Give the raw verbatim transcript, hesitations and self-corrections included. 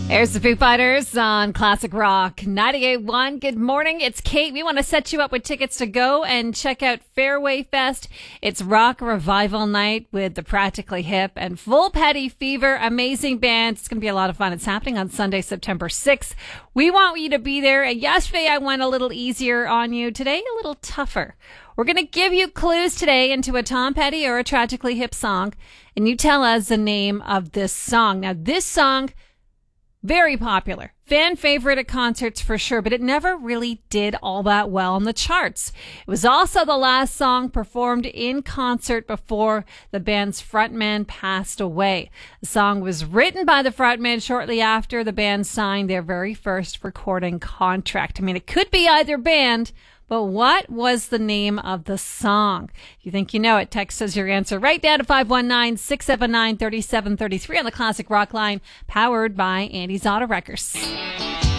There's the Foo Fighters on Classic Rock ninety-eight point one. Good morning. It's Kate. We want to set you up with tickets to go and check out Fairway Fest. It's rock revival night with the Practically Hip and Full Petty Fever. Amazing band. It's going to be a lot of fun. It's happening on Sunday, September sixth. We want you to be there. Yesterday, I went a little easier on you. Today, a little tougher. We're going to give you clues today into a Tom Petty or a Tragically Hip song, and you tell us the name of this song. Now, this song, very popular. Fan favorite at concerts for sure, but it never really did all that well on the charts. It was also the last song performed in concert before the band's frontman passed away. The song was written by the frontman shortly after the band signed their very first recording contract. I mean, it could be either band, but what was the name of the song? If you think you know it, text us your answer right down to five one nine, six seven nine, three seven three three on the Classic Rock line, powered by Andy's Auto Wreckers.